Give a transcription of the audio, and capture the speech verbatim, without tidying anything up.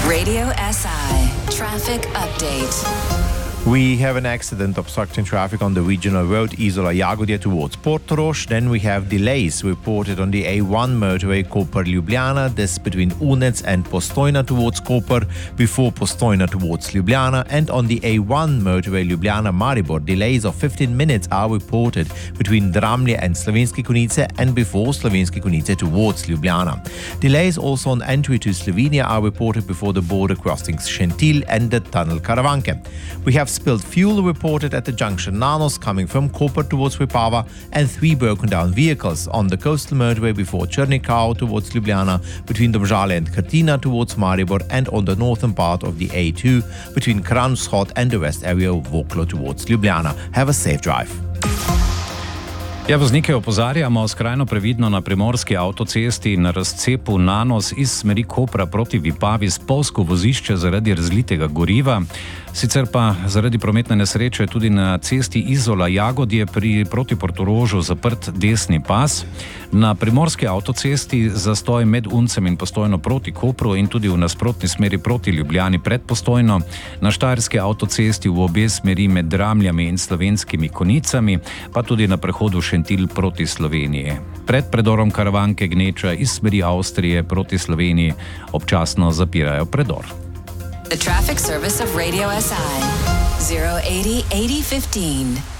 Radio S I Traffic Update. We have an accident obstructing traffic on the regional road Isola Jagodje towards Portorož. Then we have delays reported on the A one motorway Koper-Ljubljana, this between Unec and Postojna towards Koper, before Postojna towards Ljubljana, and on the A one motorway Ljubljana-Maribor, delays of fifteen minutes are reported between Dramlje and Slovenske Konjice and before Slovenske Konjice towards Ljubljana. Delays also on entry to Slovenia are reported before the border crossings Šentilj and the tunnel Karavanke. We have spilled fuel reported at the junction Nanos coming from Koper towards Vipava, and three broken down vehicles on the coastal motorway before Črnikau towards Ljubljana, between Domžale and Krtina towards Maribor, and on the northern part of the A two between Kranj Vzhod and the rest area of Voklo towards Ljubljana. Have a safe drive. Ja, voznike opozarjamo skrajno previdno na primorski avtocesti na razcepu Nanos iz smeri Kopra proti Vipavi spolzko vozišče zaradi razlitega goriva. Sicer pa zaradi prometne nesreče tudi na cesti Izola Jagodje pri proti Portorožu zaprt desni pas. Na primorski avtocesti zastoj med Uncem in Postojno proti Kopru in tudi v nasprotni smeri proti Ljubljani pred Postojno. Na štajerski avtocesti v obe smeri med Dramljami in Slovenskimi Konjicami, pa tudi na prehodu Šentilj proti Sloveniji. Pred predorom Karavanke Gneča iz smeri Avstrije proti Sloveniji občasno zapirajo predor. The traffic service of Radio S I zero eighty eighty fifteen.